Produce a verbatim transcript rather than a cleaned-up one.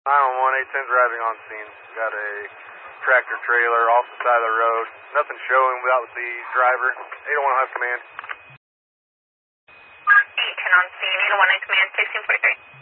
nine one one, eight ten's arriving on scene. Got a tractor trailer off the side of the road. Nothing showing without the driver. eight oh one have command. eight ten on scene, eight oh one in command, sixteen forty-three.